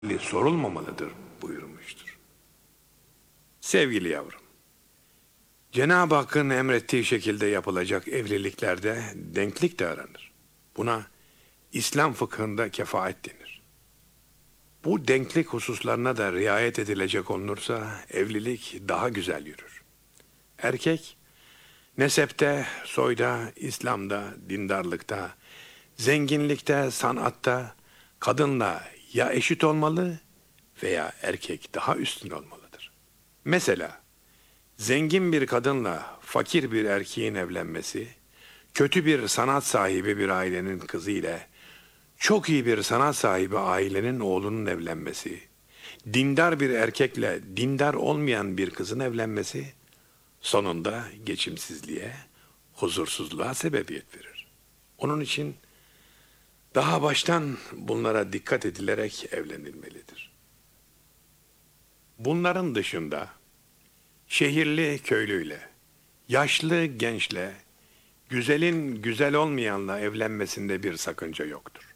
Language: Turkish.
sorulmamalıdır buyurmuştur. Sevgili yavrum, Cenab-ı Hakk'ın emrettiği şekilde yapılacak evliliklerde denklik de aranır. Buna İslam fıkhında kefaat denir. Bu denklik hususlarına da riayet edilecek olunursa evlilik daha güzel yürür. Erkek, nesepte, soyda, İslam'da, dindarlıkta, zenginlikte, sanatta, kadınla ya eşit olmalı veya erkek daha üstün olmalıdır. Mesela, zengin bir kadınla fakir bir erkeğin evlenmesi, kötü bir sanat sahibi bir ailenin kızı ile çok iyi bir sanat sahibi ailenin oğlunun evlenmesi, dindar bir erkekle dindar olmayan bir kızın evlenmesi, sonunda geçimsizliğe, huzursuzluğa sebebiyet verir. Onun için daha baştan bunlara dikkat edilerek evlenilmelidir. Bunların dışında şehirli köylüyle, yaşlı gençle, güzelin güzel olmayanla evlenmesinde bir sakınca yoktur.